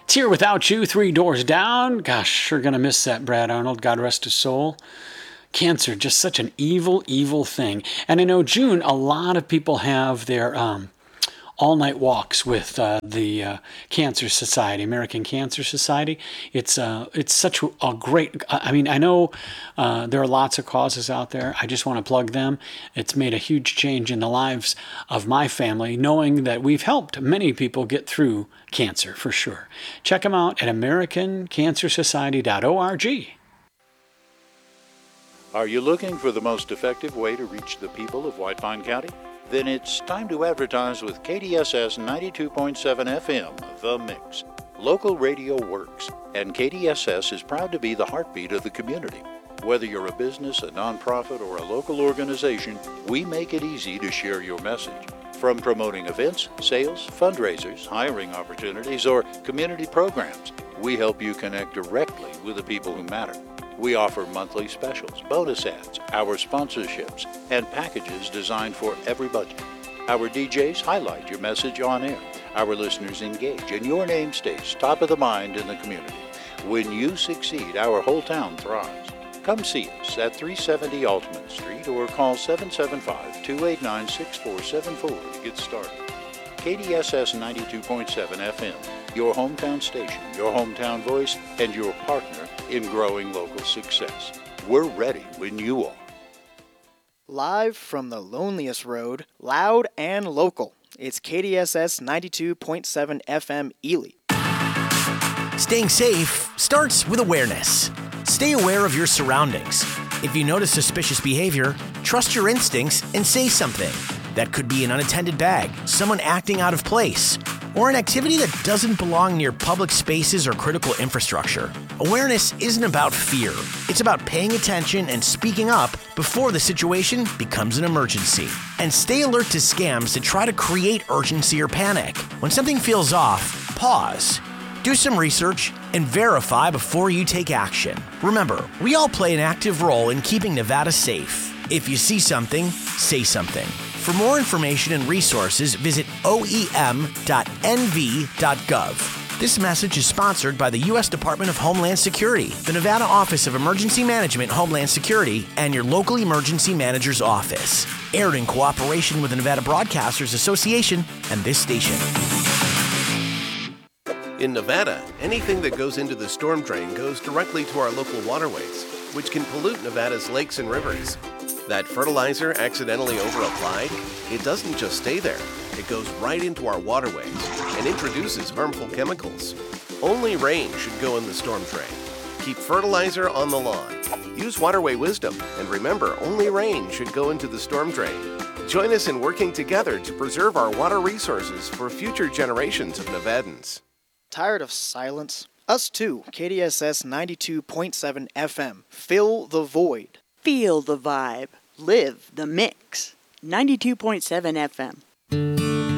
It's Here Without You, Three Doors Down. Gosh, sure gonna miss that Brad Arnold, God rest his soul. Cancer, just such an evil, evil thing. And I know June, a lot of people have their all-night walks with the Cancer Society, American Cancer Society. It's such a great. I mean, I know there are lots of causes out there. I just want to plug them. It's made a huge change in the lives of my family, knowing that we've helped many people get through cancer for sure. Check them out at AmericanCancerSociety.org. Are you looking for the most effective way to reach the people of White Pine County? Then it's time to advertise with KDSS 92.7 FM, The Mix. Local radio works, and KDSS is proud to be the heartbeat of the community. Whether you're a business, a nonprofit, or a local organization, we make it easy to share your message. From promoting events, sales, fundraisers, hiring opportunities, or community programs, we help you connect directly with the people who matter. We offer monthly specials, bonus ads, our sponsorships, and packages designed for every budget. Our DJs highlight your message on air. Our listeners engage, and your name stays top of the mind in the community. When you succeed, our whole town thrives. Come see us at 370 Altman Street or call 775-289-6474 to get started. KDSS 92.7 FM, your hometown station, your hometown voice, and your partner in growing local success. We're ready when you are. Live from the loneliest road, loud and local, it's KDSS 92.7 FM Ely. Staying safe starts with awareness. Stay aware of your surroundings. If you notice suspicious behavior, trust your instincts and say something. That could be an unattended bag, someone acting out of place, or an activity that doesn't belong near public spaces or critical infrastructure. Awareness isn't about fear. It's about paying attention and speaking up before the situation becomes an emergency. And stay alert to scams that try to create urgency or panic. When something feels off, pause. Do some research and verify before you take action. Remember, we all play an active role in keeping Nevada safe. If you see something, say something. For more information and resources, visit oem.nv.gov. This message is sponsored by the U.S. Department of Homeland Security, the Nevada Office of Emergency Management Homeland Security, and your local emergency manager's office. Aired in cooperation with the Nevada Broadcasters Association and this station. In Nevada, anything that goes into the storm drain goes directly to our local waterways, which can pollute Nevada's lakes and rivers. That fertilizer accidentally over-applied, it doesn't just stay there. It goes right into our waterways and introduces harmful chemicals. Only rain should go in the storm drain. Keep fertilizer on the lawn. Use waterway wisdom, and remember, only rain should go into the storm drain. Join us in working together to preserve our water resources for future generations of Nevadans. Tired of silence? Us too, KDSS 92.7 FM. Fill the void. Feel the vibe. Live the mix. 92.7 FM.